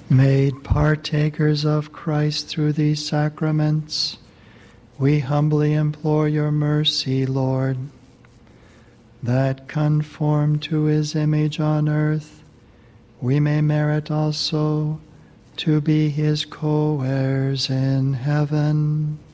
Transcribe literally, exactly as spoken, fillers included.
Made partakers of Christ through these sacraments, we humbly implore your mercy, Lord, that conformed to his image on earth, we may merit also to be his co-heirs in heaven.